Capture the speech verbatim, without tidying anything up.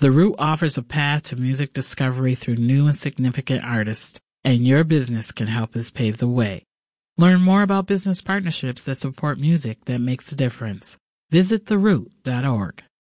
The Root offers a path to music discovery through new and significant artists, and your business can help us pave the way. Learn more about business partnerships that support music that makes a difference. Visit the root dot org.